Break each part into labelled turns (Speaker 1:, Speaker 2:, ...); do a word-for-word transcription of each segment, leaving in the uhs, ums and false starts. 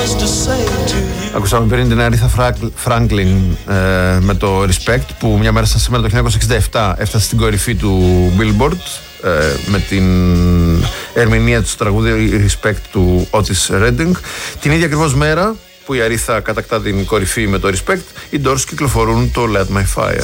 Speaker 1: Ακούσαμε πριν την Aretha Franklin ε, με το Respect, που μια μέρα σαν σήμερα το χίλια εννιακόσια εξήντα επτά έφτασε στην κορυφή του Billboard ε, με την ερμηνεία του τραγούδι Respect του Otis Redding. Την ίδια ακριβώς μέρα που η Aretha κατακτά την κορυφή με το Respect, οι Doors κυκλοφορούν το Light My Fire.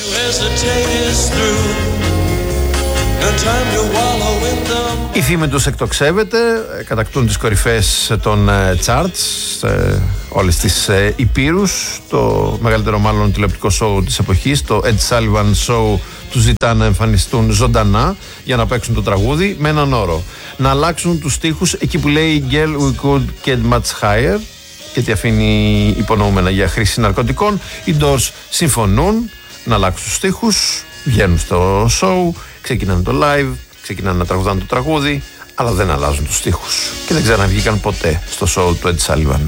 Speaker 1: Η φήμη τους εκτοξεύεται, κατακτούν τις κορυφές των charts, όλες τις υπήρους. Το μεγαλύτερο μάλλον τηλεοπτικό show της εποχής, το Ed Sullivan Show, τους ζητά να εμφανιστούν ζωντανά για να παίξουν το τραγούδι με έναν όρο: να αλλάξουν τους στίχους εκεί που λέει Girl we could get much higher, γιατί αφήνει υπονοούμενα για χρήση ναρκωτικών. Οι Doors συμφωνούν να αλλάξουν τους στίχους, βγαίνουν στο show, ξεκινάνε το live, ξεκινάνε να τραγουδάνε το τραγούδι, αλλά δεν αλλάζουν τους στίχους και δεν ξαναβγήκαν ποτέ στο show του Ed Sullivan.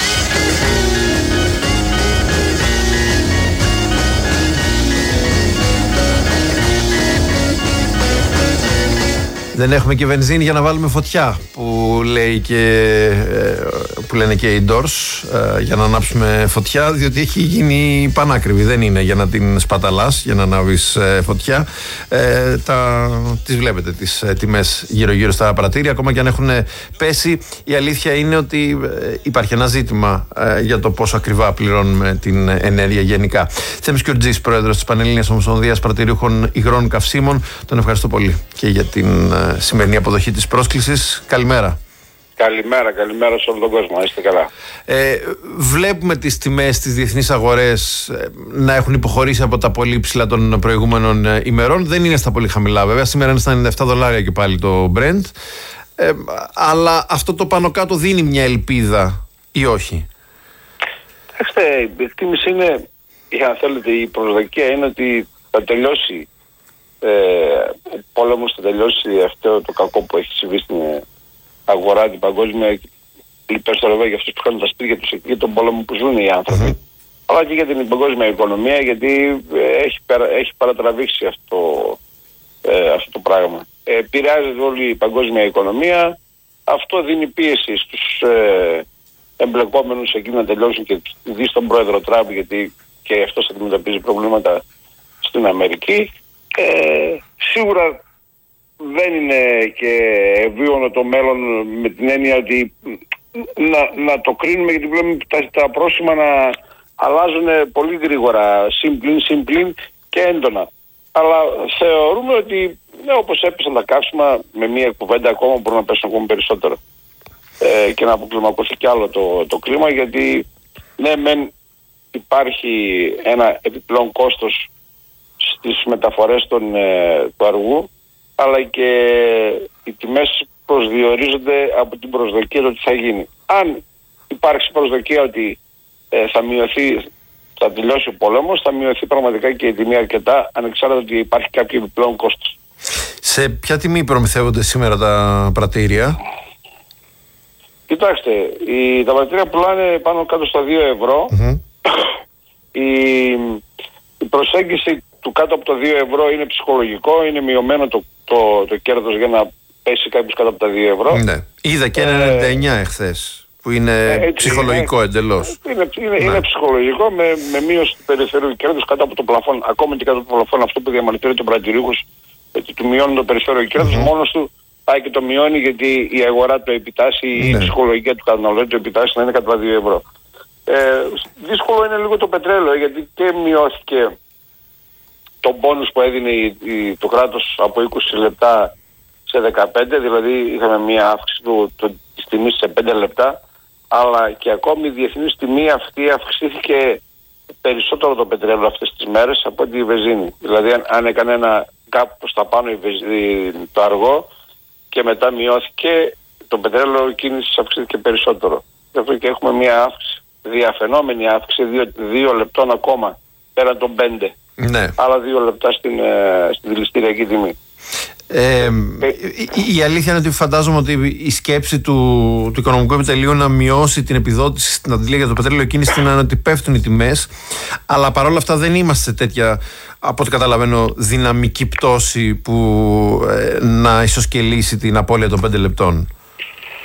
Speaker 1: Δεν έχουμε και βενζίνη για να βάλουμε φωτιά, που, λέει και, που λένε και οι Doors, για να ανάψουμε φωτιά, διότι έχει γίνει πανάκριβη. Δεν είναι για να την σπαταλάς, για να ανάβεις φωτιά. Ε, τα, τις βλέπετε τις τιμές γύρω-γύρω στα πρατήρια, ακόμα και αν έχουν πέσει. Η αλήθεια είναι ότι υπάρχει ένα ζήτημα για το πόσο ακριβά πληρώνουμε την ενέργεια γενικά. Θέμης Κιουρτζής, πρόεδρος της Πανελλήνιας Ομοσπονδίας Πρατηρίουχων Υγρών Καυσίμων, τον ευχαριστώ πολύ και για την σημερινή αποδοχή της πρόσκλησης. Καλημέρα.
Speaker 2: Καλημέρα, καλημέρα σε όλο τον κόσμο. Είστε καλά.
Speaker 1: Ε, βλέπουμε τις τιμές στις διεθνείς αγορές ε, να έχουν υποχωρήσει από τα πολύ ψηλά των προηγούμενων ε, ημερών. Δεν είναι στα πολύ χαμηλά βέβαια. Σήμερα είναι στα ενενήντα επτά δολάρια και πάλι το Brent. Ε, αλλά αυτό το πάνω κάτω δίνει μια ελπίδα ή όχι?
Speaker 2: Κοιτάξτε, η εκτίμηση είναι, αν θέλετε, η προσδοκία είναι ότι θα τελειώσει ε, ο πόλεμος, θα τελειώσει αυτό το κακό που έχει συμβεί στην αγορά, την παγκόσμια, υπερστορεύω για αυτούς που κάνουν τα σπίτια τους εκεί, τον πόλεμο που ζουν οι άνθρωποι, mm-hmm. αλλά και για την παγκόσμια οικονομία, γιατί ε, έχει, έχει παρατραβήξει αυτό, ε, αυτό το πράγμα. Ε, επηρεάζεται όλη η παγκόσμια οικονομία, αυτό δίνει πίεση στους ε, εμπλεκόμενους εκεί να τελειώσουν, και δει στον πρόεδρο Τραμπ, γιατί και αυτός αντιμετωπίζει προβλήματα στην Αμερική. Ε, σίγουρα δεν είναι και ευίωνο το μέλλον, με την έννοια ότι να, να το κρίνουμε, γιατί βλέπουμε τα, τα πρόσημα να αλλάζουν πολύ γρήγορα, συμπλήν, συμπλήν και έντονα. Αλλά θεωρούμε ότι ναι, όπως έπεσαν τα καύσιμα, με μία κουβέντα ακόμα μπορούν να πέσουν ακόμα περισσότερο ε, και να αποκλιμακωθεί κι άλλο το, το κλίμα, γιατί ναι μεν υπάρχει ένα επιπλέον κόστος στις μεταφορές των, ε, του αργού, αλλά και οι τιμές προσδιορίζονται από την προσδοκία ότι θα γίνει. Αν υπάρξει προσδοκία ότι ε, θα μειωθεί, θα τελειώσει ο πόλεμος, θα μειωθεί πραγματικά και η τιμή αρκετά, ανεξάρτητα ότι υπάρχει κάποιο επιπλέον κόστος.
Speaker 1: Σε ποια τιμή προμηθεύονται σήμερα τα πρατήρια?
Speaker 2: Κοιτάξτε, οι, τα πρατήρια πουλάνε πάνω κάτω στα δύο ευρώ. Mm-hmm. η, η προσέγγιση του κάτω από το δύο ευρώ είναι ψυχολογικό, είναι μειωμένο το, το, το κέρδος για να πέσει κάποιος κάτω από τα δύο ευρώ.
Speaker 1: Ναι. Είδα και ένα ενενήντα εννιά ε, εχθές, που είναι έτσι, ψυχολογικό είναι, εντελώς.
Speaker 2: Είναι, είναι, ναι. είναι ψυχολογικό, με, με μείωση του περιφερείου κέρδους κάτω από το πλαφόν. Ακόμα και κάτω από το πλαφόν, αυτό που διαμαρτύρει τον πρατηρίουχος, ότι του μειώνουν το περιφερείου κέρδους, mm-hmm. μόνος του πάει και το μειώνει, γιατί η αγορά το επιτάσσει, ναι. η ψυχολογία του καταναλωτή το επιτάσσει να είναι κατά τα δύο ευρώ. Ε, δύσκολο είναι λίγο το πετρέλαιο, γιατί και μειώθηκε το μπόνους που έδινε η, η, το κράτος από είκοσι λεπτά σε δεκαπέντε, δηλαδή είχαμε μια αύξηση του, του, της τιμής σε πέντε λεπτά, αλλά και ακόμη η διεθνής τιμή αυτή αυξήθηκε περισσότερο το πετρέλαιο αυτές τις μέρες από τη βενζίνη. Δηλαδή αν, αν έκανε ένα κάπου προς τα πάνω η βεζίνη, το αργό, και μετά μειώθηκε, το πετρέλαιο κίνησης αυξήθηκε περισσότερο. Γι' αυτό και έχουμε μια αύξηση, διαφαινόμενη αύξηση δύο, δύο λεπτών ακόμα πέραν των πέντε. Ναι. Άλλα δύο λεπτά στην, ε, στην δηληστηριακή τιμή.
Speaker 1: Ε, ε, η, η αλήθεια είναι ότι φαντάζομαι ότι η σκέψη του, του Οικονομικού Επιτελείου να μειώσει την επιδότηση στην αντιλία για το πετρέλαιο εκείνη στην είναι ότι πέφτουν οι τιμές, αλλά παρόλα αυτά δεν είμαστε τέτοια, από ό,τι καταλαβαίνω, δυναμική πτώση που ε, να ισοσκελίσει την απώλεια των πέντε λεπτών.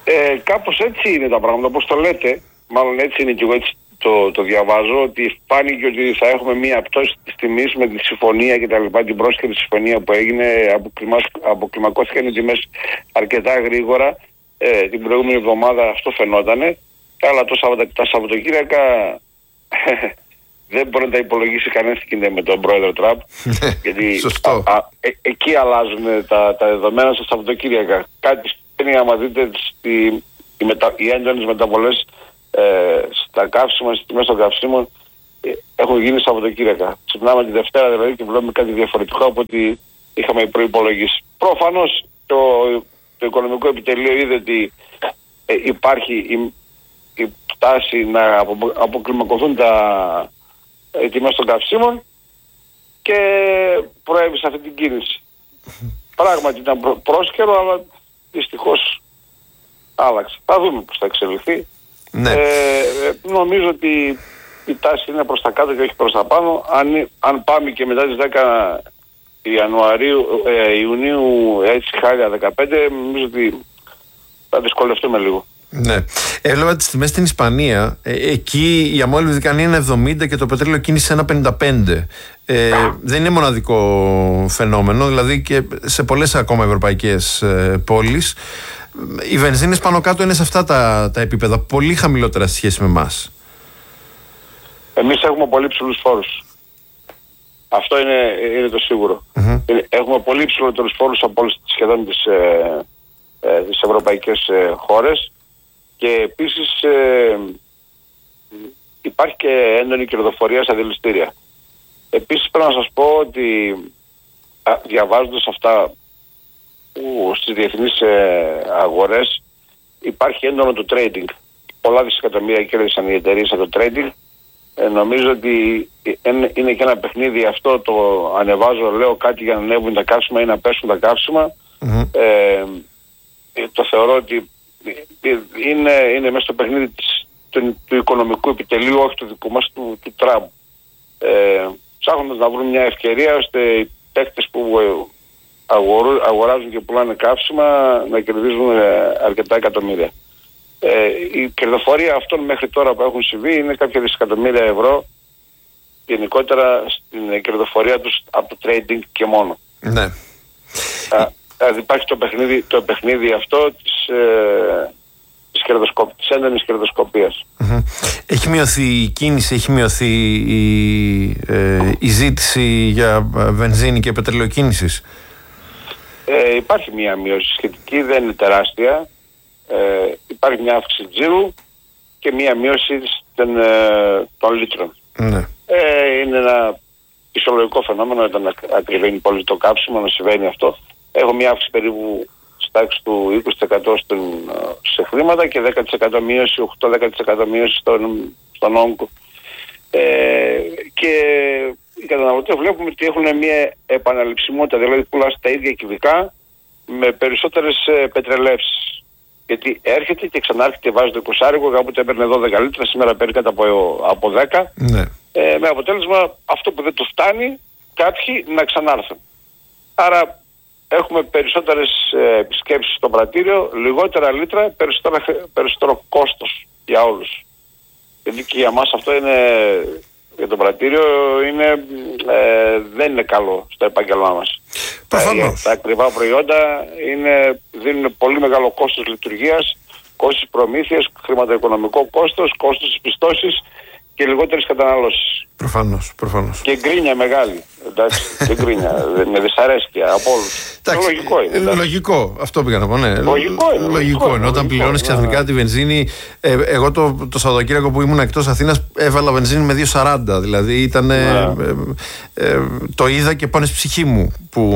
Speaker 2: Ε, κάπως έτσι είναι τα πράγματα, όπως το λέτε. Μάλλον έτσι είναι και εγώ έτσι το, το διαβάζω, ότι φάνηκε ότι θα έχουμε μία πτώση της τιμής με τη συμφωνία και τα λοιπά, την πρόσχερη συμφωνία που έγινε, αποκλιμακώθηκαν οι τιμές αρκετά γρήγορα. Ε, την προηγούμενη εβδομάδα αυτό φαινότανε, αλλά το Σαββατα, τα Σαββατοκύριακα δεν μπορεί να τα υπολογίσει κανένας τι γίνεται με τον πρόεδρο Τραμπ. Γιατί α, α, ε, εκεί αλλάζουν τα, τα δεδομένα στα Σαββατοκύριακα. Κάτι σημαίνει, άμα δείτε στη, οι, μετα, οι έντονες μεταβολές ε, στα καύσιμα, στις τιμές των καυσίμων ε, έχουν γίνει Σαββατοκύριακα. Ξυπνάμε τη Δευτέρα δηλαδή και βλέπουμε κάτι διαφορετικό από ό,τι είχαμε προϋπολογίσει. Προφανώς το, το οικονομικό επιτελείο είδε ότι ε, υπάρχει η, η τάση να απο, αποκλιμακωθούν τα οι τιμές των καυσίμων και προέβησε αυτή την κίνηση. Πράγματι ήταν πρό, πρόσκαιρο, αλλά δυστυχώς άλλαξε. Θα δούμε πώς θα εξελιχθεί.
Speaker 1: Ναι.
Speaker 2: Ε, νομίζω ότι η τάση είναι προς τα κάτω και όχι προς τα πάνω. Αν, αν πάμε και μετά τις δέκα Ιανουαρίου, ε, Ιουνίου, έτσι χάλια δεκαπέντε, νομίζω ότι θα δυσκολευτούμε λίγο.
Speaker 1: Ναι. Έβλεπα τις τιμές στην Ισπανία. Ε, εκεί η αμόλυβη δικανή είναι εβδομήντα και το πετρέλαιο κίνησε ένα πενήντα πέντε. Ε, δεν είναι μοναδικό φαινόμενο, δηλαδή και σε πολλές ακόμα ευρωπαϊκές ε, πόλεις οι βενζίνες πάνω κάτω είναι σε αυτά τα, τα επίπεδα, πολύ χαμηλότερα σε σχέση με εμάς.
Speaker 2: Εμείς έχουμε πολύ ψηλούς φόρους. Αυτό είναι, είναι το σίγουρο. Mm-hmm. Έχουμε πολύ ψηλότερους φόρους από όλες σχεδόν τις, ε, ε, τις ευρωπαϊκές ε, χώρες. Και επίσης ε, υπάρχει και έντονη κερδοφορία στα δηληστήρια. Επίσης πρέπει να σας πω ότι α, διαβάζοντας αυτά που στις διεθνείς ε, αγορές υπάρχει έντονο το trading. Πολλά δισεκατομμύρια κέρδισαν οι εταιρείες από το trading. Ε, νομίζω ότι είναι και ένα παιχνίδι αυτό, το ανεβάζω, λέω κάτι για να ανέβουν τα καύσιμα ή να πέσουν τα καύσιμα. Mm-hmm. Ε, το θεωρώ ότι είναι, είναι μέσα στο παιχνίδι της, του, του οικονομικού επιτελείου, όχι του δικού μας, του, του Τραμπ. Ε, ψάχνοντας να βρουν μια ευκαιρία ώστε οι παίκτες που αγορού, αγοράζουν και πουλάνε καύσιμα να κερδίζουν αρκετά εκατομμύρια. Ε, η κερδοφορία αυτών μέχρι τώρα που έχουν συμβεί είναι κάποια δισεκατομμύρια ευρώ γενικότερα στην κερδοφορία τους από το trading και μόνο.
Speaker 1: Ναι.
Speaker 2: Α, δηλαδή υπάρχει το παιχνίδι, το παιχνίδι αυτό της, ε, της, κερδοσκοπ, της έντονης κερδοσκοπίας. Mm-hmm.
Speaker 1: Έχει μειωθεί η κίνηση, έχει μειωθεί η, ε, η ζήτηση για βενζίνη και πετρελαιοκίνησης.
Speaker 2: Ε, υπάρχει μια μείωση σχετική, δεν είναι τεράστια. Ε, υπάρχει μια αύξηση τζίρου και μια μείωση των, ε, των λίτρων. Ναι. Ε, είναι ένα φυσιολογικό φαινόμενο όταν ακριβένει πολύ το κάψιμο να συμβαίνει αυτό. Έχω μια αύξηση περίπου στάξη του είκοσι τοις εκατό στον, σε χρήματα και δέκα τοις εκατό μείωση, οκτώ με δέκα τοις εκατό μείωση στον, στον όγκο. Ε, και οι καταναλωτές βλέπουμε ότι έχουν μια επαναληψιμότητα, δηλαδή πουλάς τα ίδια κυβικά με περισσότερες ε, πετρελεύσεις. Γιατί έρχεται και ξανάρχεται, βάζει το εικοσάρικο, κάποτε έπαιρνε δώδεκα λίτρα, σήμερα παίρνει κατά από, από δέκα. Ναι. Ε, με αποτέλεσμα αυτό που δεν του φτάνει, κάποιοι να ξανάρθουν. Άρα έχουμε περισσότερες ε, επισκέψεις στο πρατήριο, λιγότερα λίτρα, περισσότερο, περισσότερο κόστος για όλους. Γιατί και για μας αυτό είναι, για το πρατήριο είναι, ε, δεν είναι καλό στο επάγγελμά μας.
Speaker 1: Προφανώς.
Speaker 2: Τα ακριβά προϊόντα είναι, δίνουν πολύ μεγάλο κόστος λειτουργίας, κόστος προμήθειας, χρηματοοικονομικό κόστος, κόστος της πιστώσης και λιγότερες καταναλώσεις.
Speaker 1: Προφανώς, προφανώς.
Speaker 2: Και γκρίνια μεγάλη, εντάξει, και γκρίνια, με δυσαρέσκεια από όλους.
Speaker 1: Εντάξει, λογικό είναι. Εντάξει. Λογικό, αυτό πήγα να πω, ναι.
Speaker 2: Λογικό είναι.
Speaker 1: Λογικό είναι. Όταν πληρώνεις ξαφνικά τη βενζίνη, ε, εγώ το, το Σαββατοκύριακο που ήμουν εκτός Αθήνας έβαλα βενζίνη με δύο σαράντα, δηλαδή ήταν, ε, ε, ε, το είδα και πάνω στη ψυχή μου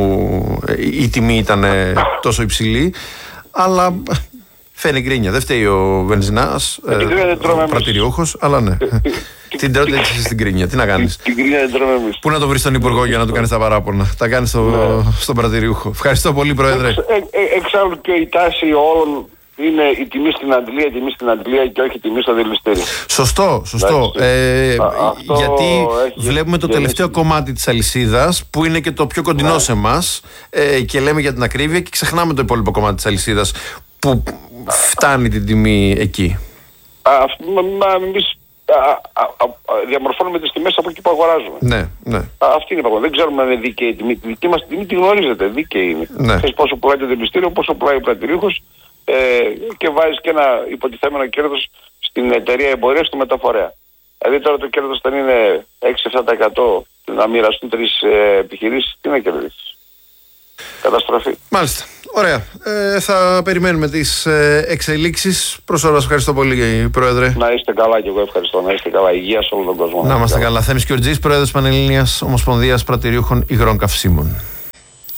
Speaker 1: που η τιμή ήταν τόσο υψηλή, αλλά φαίνει γκρίνια. Δεν φταίει ο βενζινάς, ε, ο πρατηριούχος, αλλά ναι. Την τρώτε έτσι στην κρίνια. Τι να κάνεις.
Speaker 2: Την κρίνια δεν τρώμε εμείς.
Speaker 1: Πού να το βρεις τον Υπουργό για να του κάνεις τα παράπονα. Τα κάνεις στο, ναι. στον πρατηριούχο. Ευχαριστώ πολύ, Πρόεδρε. Εξ,
Speaker 2: ε, ε, εξάλλου και η τάση όλων είναι η τιμή στην Αντλία, η τιμή στην Αντλία και όχι η τιμή στο δηληστήριο.
Speaker 1: Σωστό, σωστό. Ε, Α, γιατί βλέπουμε το τελευταίο έχει... κομμάτι της αλυσίδας που είναι και το πιο κοντινό ναι. σε εμάς ε, και λέμε για την ακρίβεια και ξεχνάμε το υπόλοιπο κομμάτι της αλυσίδας που φτάνει την τιμή εκεί.
Speaker 2: Εμείς διαμορφώνουμε τις τιμές από εκεί που αγοράζουμε.
Speaker 1: Ναι, ναι.
Speaker 2: Α, αυτή είναι η πραγματικότητα. Δεν ξέρουμε αν είναι δίκαιη η τιμή. Τη δική μας τιμή τη γνωρίζετε. Δίκαιη είναι.
Speaker 1: Ναι.
Speaker 2: Θες πόσο πουλάει το δηληστήριο, πόσο πουλάει ο πλατηρίχος ε, και βάζεις και ένα υποτιθέμενο κέρδος στην εταιρεία εμπορίας του μεταφορέα. Δηλαδή τώρα το κέρδος όταν είναι έξι με επτά τοις εκατό να μοιραστούν τρεις ε, επιχειρήσεις, τι να κερδίσεις. Καταστροφή.
Speaker 1: Μάλιστα. Ωραία. Ε, θα περιμένουμε τις ε, εξελίξεις. Προς ώρας ευχαριστώ πολύ, Πρόεδρε.
Speaker 2: Να είστε καλά και εγώ ευχαριστώ. Να είστε καλά. Υγεία σε όλο τον κόσμο.
Speaker 1: Να είμαστε καλά. Θέμης Κιορτζής, Πρόεδρος Πανελλήνιας Ομοσπονδίας Πρατηριούχων Υγρών Καυσίμων.